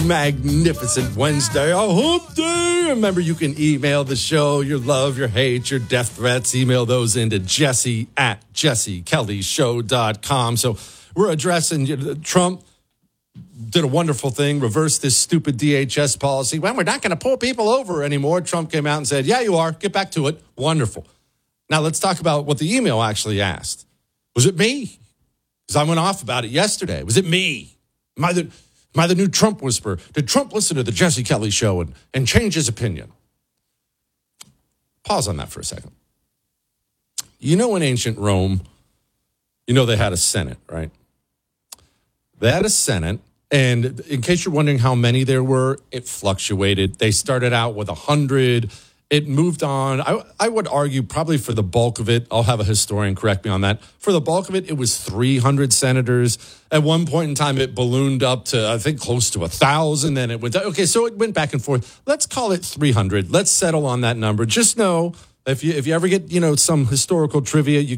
Magnificent Wednesday, a hump day. Remember, you can email the show your love, your hate, your death threats. Email those into Jesse at jessekellyshow.com. So we're addressing Trump did a wonderful thing, reversed this stupid DHS policy. Well, we're not going to pull people over anymore. Trump came out and said, yeah, you are. Get back to it. Wonderful. Now let's talk about what the email actually asked. Was it me? Because I went off about it yesterday. Was it me? Am I the new Trump whisperer? Did Trump listen to the Jesse Kelly show and change his opinion? Pause on that for a second. You know, in ancient Rome, they had a Senate, right? They had a Senate, and in case you're wondering how many there were, it fluctuated. They started out with 100. It moved on. I would argue probably for the bulk of it, I'll have a historian correct me on that. For the bulk of it, it was 300 senators. At one point in time, it ballooned up to, I think, close to 1,000. Then it went down. Okay, so it went back and forth. Let's call it 300. Let's settle on that number. Just know, if you ever get, some historical trivia, you